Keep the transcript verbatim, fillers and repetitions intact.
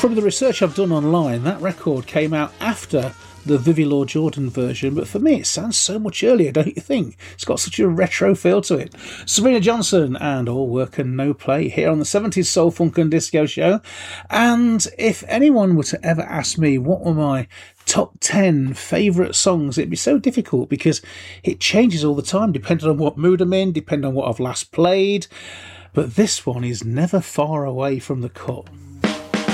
from the research I've done online, that record came out after the Vivi Law Jordan version, but for me it sounds so much earlier, don't you think? It's got such a retro feel to it. Sabrina Johnson and All Work and No Play here on the seventies Soul, Funk and Disco Show. And if anyone were to ever ask me what were my top ten favourite songs, it'd be so difficult because it changes all the time depending on what mood I'm in, depending on what I've last played. But this one is never far away from the cut.